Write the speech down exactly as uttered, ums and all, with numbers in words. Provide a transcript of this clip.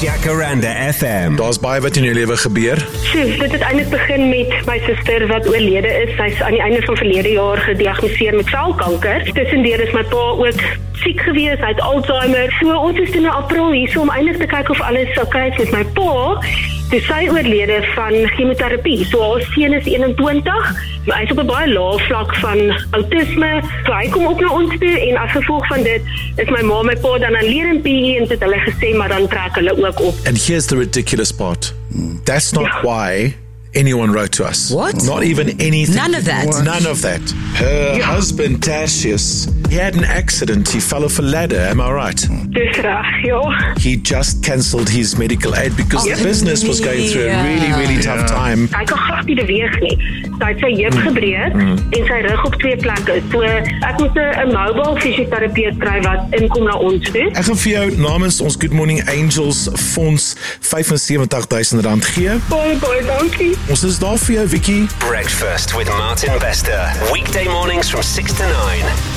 Jacaranda F M. Daar's baie wat in jou lewe gebeur. So, dit het eintlik begin met my suster wat oorlede is. Sy's aan die einde van verlede jaar gediagnoseer met selkanker. Tussendeur is my pa ook siek gewees, hy het Alzheimer. So ons is in April hier so om eintlik te kyk of alles oukei is met my pa. Toe sy oorlede van chemoterapie. So haar seun is eenentwintig, maar hy is op 'n baie lae vlak van autisme. So hy kom ook na ons toe en as gevolg van dit is my ma my pa dan alleen in P E en het hulle gesê maar dan trek hulle ook op. And here's the ridiculous part. That's not Yeah. why anyone wrote to us. What? Not even anything. None of that. None of that. Her Yeah. husband, Tertius, he had an accident. He fell off a ladder. Am I right? Dis reg, ja. He just cancelled his medical aid because Oh, the business was going through a really, really tough time. Hy kan glad nie beweeg nie. Sy het sy heup gebreek en sy rug op twee plekke. So ek moet 'n mobile fisioterapeut kry wat inkom na ons toe. Ek gaan vir jou namens ons Good Morning Angels fonds vyf en sewentig duisend rand gee. Baie baie dankie. Ons is daar vir jou, Vicky. Breakfast with Martin Bester. Weekday mornings from six to nine.